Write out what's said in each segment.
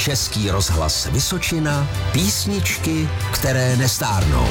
Český rozhlas Vysočina, písničky, které nestárnou.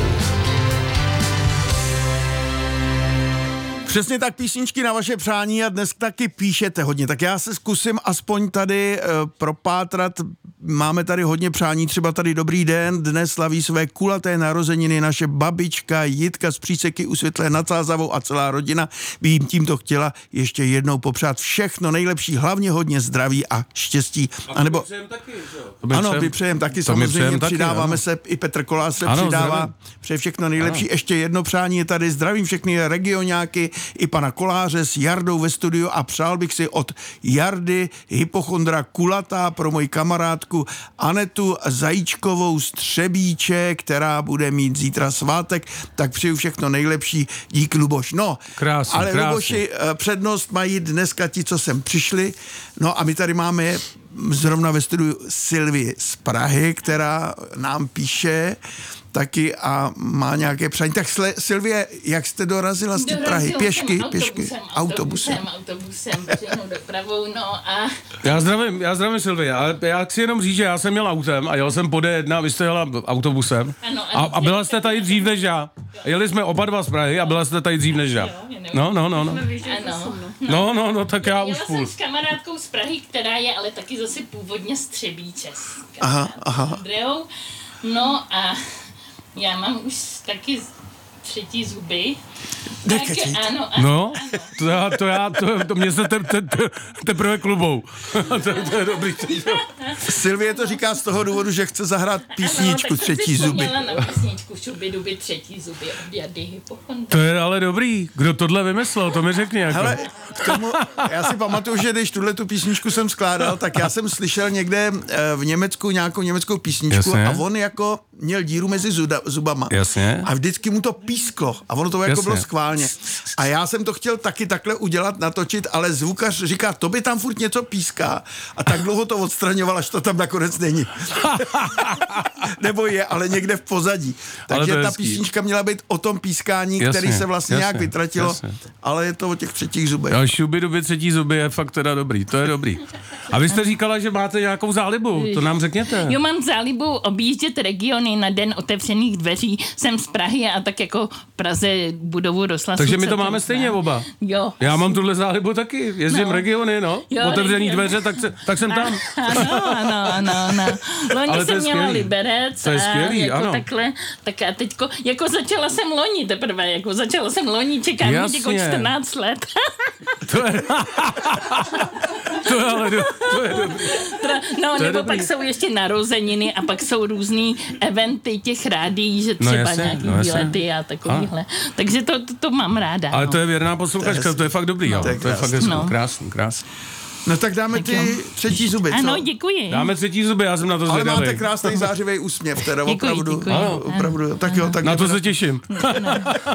Přesně tak, písničky na vaše přání a dnes taky píšete hodně. Tak já se zkusím aspoň tady propátrat. Máme tady hodně přání, třeba tady dobrý den, dnes slaví své kulaté narozeniny naše babička Jitka z Příseky u Světlé nad Sázavou a celá rodina by jim tímto chtěla ještě jednou popřát všechno nejlepší, hlavně hodně zdraví a štěstí. A nebo přejem taky, že jo? Ano, my přejem taky, samozřejmě přidáváme se, i Petr Kolář se přidává, přeje všechno nejlepší. Ano. Ještě jedno přání je tady, zdravím všechny regionáky, i pana Koláře s Jardou ve studiu a přál bych si od Jardy hypochondra kulatá pro moji kamarádku Anetu Zajíčkovou z Třebíče, která bude mít zítra svátek, tak přeju všechno nejlepší, dík Luboš. No, krásný, ale Luboši, přednost mají dneska ti, co sem přišli, no a my tady máme zrovna ve studiu Sylvii z Prahy, která nám píše taky a má nějaké přání. Tak Sylvie, jak jste dorazila z té Prahy? Pěšky? Autobusem, veřejnou dopravou, no a... Já zdravím Sylvie, ale já chci jenom říct, že já jsem měl autem a jel jsem po D1 a vy jste jela autobusem. Ano, a byla jste tady dřív než já. Jeli jsme oba dva z Prahy a byla jste tady dřív než já. No, tak já už půl. Jela jsem s kamarádkou z Prahy, která je ale taky zase původně z Třebíče. Aha. Andreou. No a já mám už taky třetí zuby. Ano. To mě se teprve klubou. to je dobrý. Sylvie to říká z toho důvodu, že chce zahrát písničku Třetí zuby. Na písničku Šubiduby třetí zuby od Jady hypochondry. To je ale dobrý. Kdo tohle vymyslel, to mi řekni. Jako. Hele, k tomu, já si pamatuju, že když tu písničku jsem skládal, tak já jsem slyšel někde v Německu nějakou německou písničku. Jasně. A on jako měl díru mezi zubama. Jasně. A vždycky mu to písklo. A ono to jako bylo schválně. A já jsem to chtěl taky takhle udělat, natočit, ale zvukař říká, to by tam furt něco píská. A tak dlouho to odstraňoval, až to tam nakonec není. Nebo je, ale někde v pozadí. Takže ta písnička měla být o tom pískání, který se vlastně nějak vytratilo, ale je to o těch třetích zubech. Jo, Šubiduby třetí zuby je fakt teda dobrý, to je dobrý. A vy jste říkala, že máte nějakou zálibu, to nám řekněte. Jo, mám zálibu objíždět regiony na den otevřených dveří. Jsem z Prahy a tak jako Praze budovu rozhlasu. Takže my to máme stejně oba. Jo. Já mám tuhle zálibu taky, jezdím regiony, no. Jo, otevřený dveře, tak jsem tam. Ano. Loni jsem měla Liberec. To je skvělý, jako ano. Takhle, tak a teďko, jako začala jsem loni teprve, čekám mě jako 14 let. To je dobrý. No, nebo pak jsou ještě narozeniny a pak jsou různý eventy těch rádií, že třeba nějaký výlety a takovýhle. Takže to mám ráda. Ale to je věrná posluchačka, to je fakt dobrý, jo. To je fakt krásný. No tak dáme ty třetí zuby, co? Ano, děkuji. Dáme třetí zuby, já jsem na to zvědavý. Ale máte krásný zářivý úsměv, teda děkuji. opravdu. Tak jo, tak na to se těším.